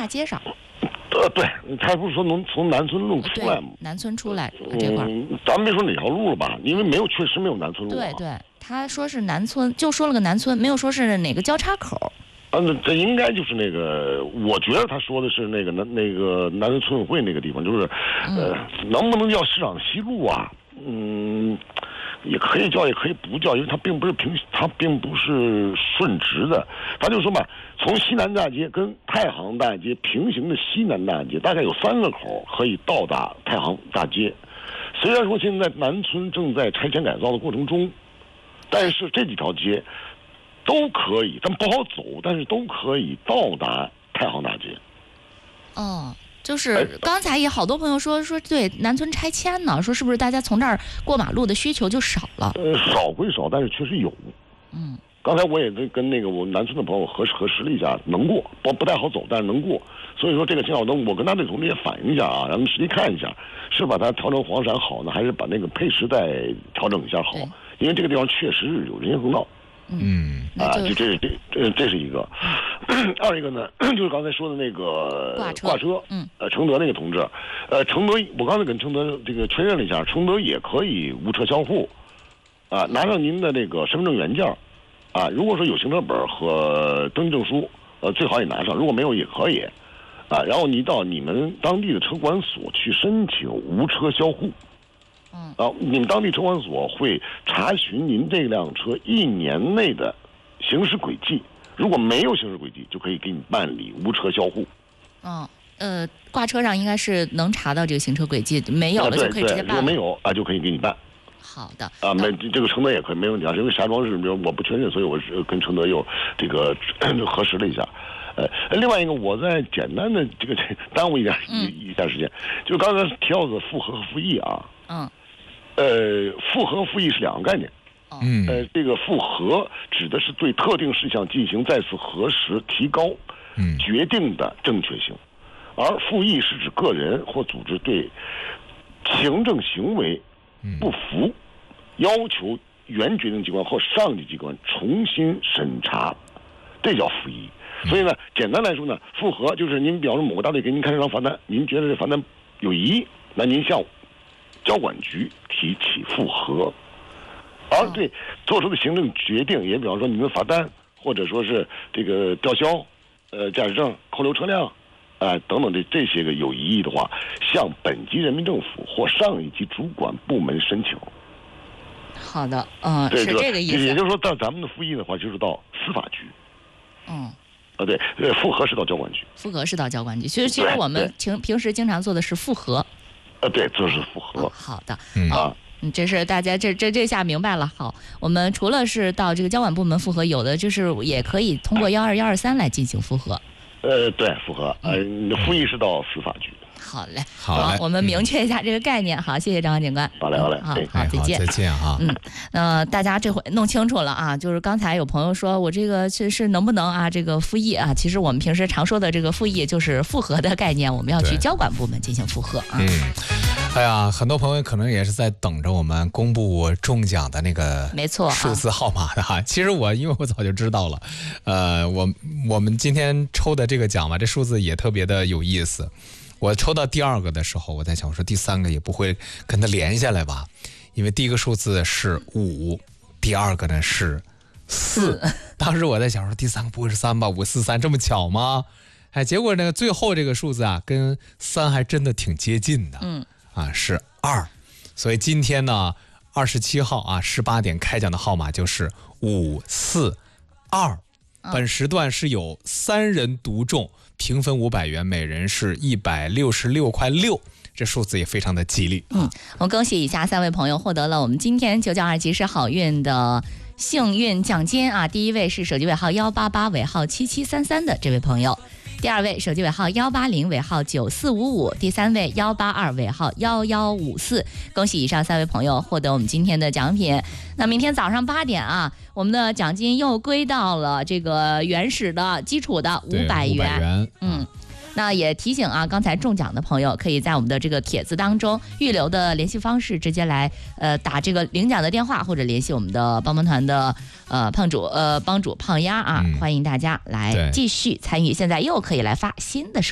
大街上。 对，他不是说能从南村路出来吗？ 南村出来这块咱没说哪条路了吧？因为确实没有南村路。 对，他说是南村，就说了个南村，没有说是哪个交叉口。 这应该就是那个，我觉得他说的是那个南村村委会那个地方，就是能不能叫市长西路啊？也可以叫，也可以不叫，因为它并不是顺直的。他就说嘛，从西南大街跟太行大街平行的西南大街，大概有3个口可以到达太行大街。虽然说现在南村正在拆迁改造的过程中，但是这几条街都可以，但不好走，但是都可以到达太行大街。 就是刚才也好多朋友说对南村拆迁呢，说是不是大家从这儿过马路的需求就少了？ 少归少，但是确实有。刚才我也跟那个我南村的朋友核实了一下，能过，不太好走，但是能过。所以说这个信号灯，我跟他的同志也反映一下啊，让他们实际看一下，是把它调成黄闪好呢，还是把那个配时再调整一下好？因为这个地方确实是有人行横道。这是一个。二一个呢，就是刚才说的那个挂车，承德那个同志，承德，我刚才跟承德这个确认了一下，承德也可以无车销户，拿上您的那个身份证原件，如果说有行车本和登记证书，最好也拿上，如果没有也可以，然后你到你们当地的车管所去申请无车销户。你们当地车管所会查询您这辆车1年内的行驶轨迹，如果没有行驶轨迹，就可以给你办理无车销户。 挂车上应该是能查到这个行车轨迹，没有了就可以直接办。 如果没有就可以给你办。 好的。 这个承德也可以没问题啊，因为石家庄市我不确认，所以我是跟承德又这个核实了一下。另外一个，我再简单的这个耽误一下时间，就刚才提到的复合和复议啊。复合复议是2个概念。这个复合指的是对特定事项进行再次核实、提高决定的正确性，而复议是指个人或组织对行政行为不服，要求原决定机关或上级机关重新审查，这叫复议。所以呢，简单来说呢，复核就是您比方说某个单位给您开这张罚单，您觉得这罚单有疑义，那您向交管局提起复核，而对做出的行政决定，也比方说您的罚单，或者说是这个吊销驾驶证、扣留车辆，等等这些个有疑义的话，向本级人民政府或上一级主管部门申请。 好的，是这个意思。 也就是说，到咱们的复议的话，就是到司法局。对，复核是到交管局。 复核是到交管局。其实我们平时经常做的是复核。 对，这是复核。 好的。这是大家这下明白了。好，我们除了是到这个交管部门复核，有的就是也可以通过121、123来进行复核。 对，复核。复议是到司法局。 好嘞，好，我们明确一下这个概念。好，谢谢张官警官。 好嘞， 好，再见。 再见哈。 大家这回弄清楚了啊，就是刚才有朋友说我这个是能不能这个复议啊？其实我们平时常说的这个复议就是复核的概念，我们要去交管部门进行复核啊。 哎呀，很多朋友可能也是在等着我们公布中奖的那个数字号码的哈。其实因为我早就知道了，我们今天抽的这个奖嘛，这数字也特别的有意思。我抽到第2个的时候，我在想，我说第3个也不会跟它连下来吧，因为第一个数字是5，第2个呢是4。当时我在想说，第3个不会是3吧？543这么巧吗？结果呢，最后这个数字跟3还真的挺接近的。是2。所以今天呢，27号18点开奖的号码就是542。本时段是有3人独中，评分500元，每人是166.6块，这数字也非常的吉利。 我恭喜以下3位朋友获得了我们今天992集市好运的幸运奖金第一位是手机尾号188尾号7733的这位朋友，第2位手机尾号180尾号9455，第3位182尾号1154。恭喜以上3位朋友获得我们今天的奖品。那明天早上8点我们的奖金又归到了这个原始的基础的500元。那也提醒刚才中奖的朋友可以在我们的这个帖子当中预留的联系方式，直接来打这个领奖的电话，或者联系我们的帮帮团的帮主胖丫欢迎大家来继续参与。现在又可以来发新的